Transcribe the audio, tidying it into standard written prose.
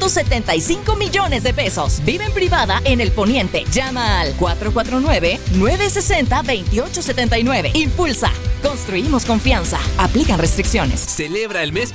275 millones de pesos. Vive en privada en El Poniente. Llama al 449-960-2879. Impulsa. Construimos confianza. Aplican restricciones. Celebra el mes